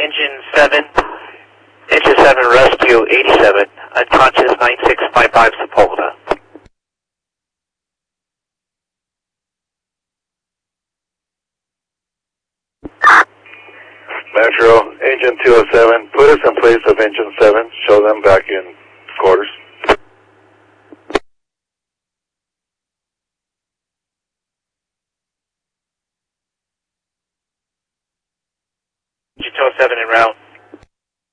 Engine 7, Engine 7 Rescue 87, unconscious 9655 Sepulveda. Metro, Engine 207, put us in place of Engine 7, show them back in quarters. Engine 207 en route.